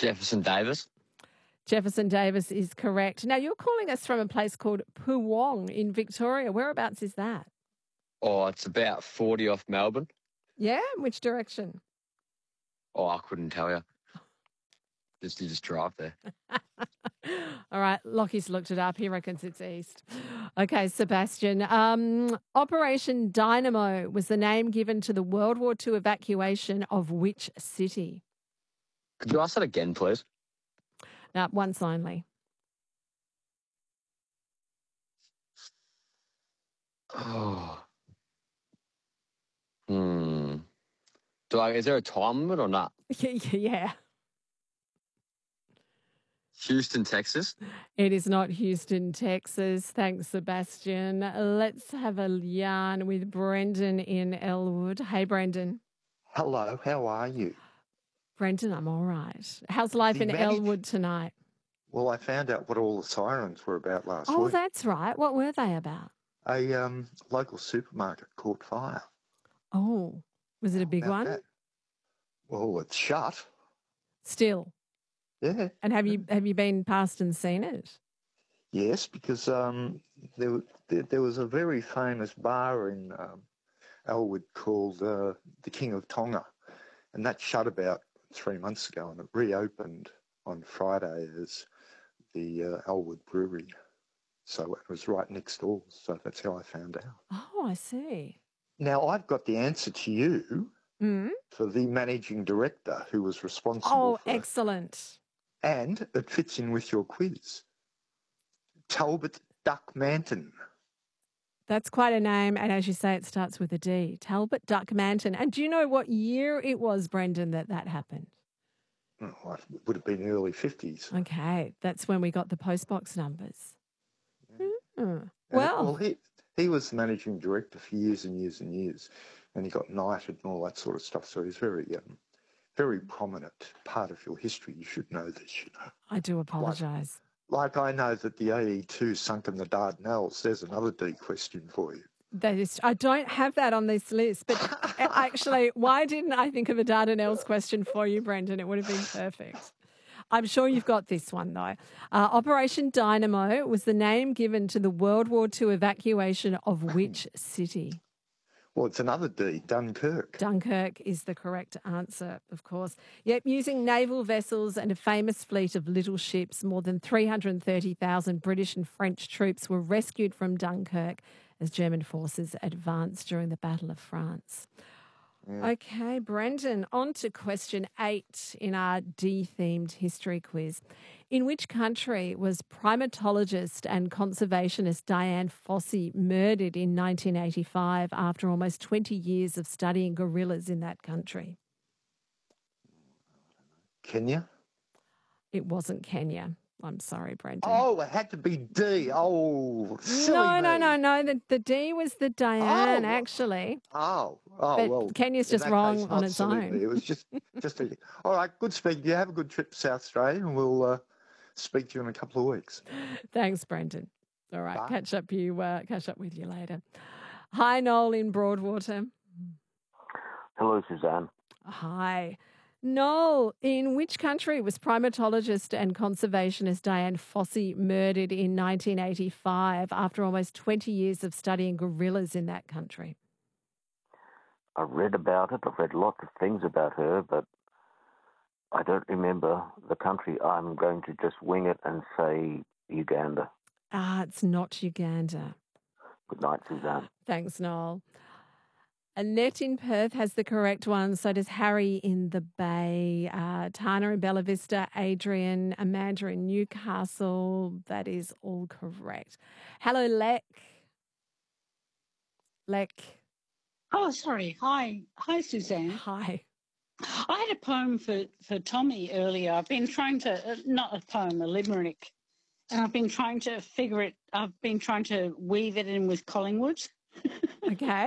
Jefferson Davis. Jefferson Davis is correct. Now, you're calling us from a place called Poowong in Victoria. Whereabouts is that? Oh, it's about 40 off Melbourne. Yeah? Which direction? Oh, I couldn't tell you. You just drive there. All right, Lockie's looked it up. He reckons it's east. Okay, Sebastian. Operation Dynamo was the name given to the World War II evacuation of which city? Could you ask that again, please? Now, once only. Oh. Is there a time limit or not? Yeah. Houston, Texas? It is not Houston, Texas. Thanks, Sebastian. Let's have a yarn with Brendan in Elwood. Hey, Brendan. Hello, how are you? Brendan, I'm all right. How's life in Elwood tonight? Well, I found out what all the sirens were about last week. Oh, that's right. What were they about? A local supermarket caught fire. Oh, was it a big one? That? Well, it's shut. Still? Yeah. And have you been past and seen it? Yes, because there was a very famous bar in Elwood called the King of Tonga, and that shut about 3 months ago, and it reopened on Friday as the Elwood Brewery. So it was right next door, so that's how I found out. Oh, I see. Now, I've got the answer to you for the managing director who was responsible for excellent. And it fits in with your quiz. Talbot Duck Manton. That's quite a name, and as you say, it starts with a D. Talbot Duck Manton. And do you know what year it was, Brendan, that happened? Oh, it would have been early 50s. Okay, that's when we got the postbox numbers. Well, he was the managing director for years and years and years, and he got knighted and all that sort of stuff. So he's very prominent part of your history. You should know this, you know. I do apologise. Like I know that the AE2 sunk in the Dardanelles. There's another D question for you. I don't have that on this list, but actually, why didn't I think of a Dardanelles question for you, Brendan? It would have been perfect. I'm sure you've got this one, though. Operation Dynamo was the name given to the World War II evacuation of which city? Well, it's another D, Dunkirk. Dunkirk is the correct answer, of course. Yep, using naval vessels and a famous fleet of little ships, more than 330,000 British and French troops were rescued from Dunkirk as German forces advanced during the Battle of France. Yeah. Okay, Brendan, on to question 8 in our D-themed history quiz. In which country was primatologist and conservationist Dian Fossey murdered in 1985 after almost 20 years of studying gorillas in that country? Kenya? It wasn't Kenya. I'm sorry, Brendan. Oh, it had to be D. Oh, silly No. me. The D was the Diane, actually. But well. Kenya's just wrong on its own. It was just all right, good speaking. You have a good trip to South Australia, and we'll speak to you in a couple of weeks. Thanks, Brendan. All right, Bye. catch up with you later. Hi, Noel in Broadwater. Hello, Suzanne. Hi. Noel, in which country was primatologist and conservationist Dian Fossey murdered in 1985 after almost 20 years of studying gorillas in that country? I read about it. I've read lots of things about her, but I don't remember the country. I'm going to just wing it and say Uganda. It's not Uganda. Good night, Suzanne. Thanks, Noel. Annette in Perth has the correct one. So does Harry in the Bay. Tana in Bella Vista. Adrian, Amanda in Newcastle. That is all correct. Hello, Lek. Oh, sorry. Hi, Suzanne. Hi. I had a poem for Tommy earlier. I've been trying to, not a poem, a limerick. And I've been trying to weave it in with Collingwood. Okay.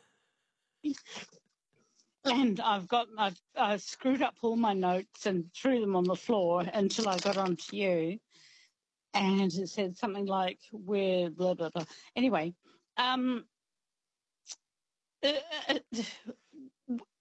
And I screwed up all my notes and threw them on the floor until I got onto you. And it said something like, we're blah, blah, blah. Anyway,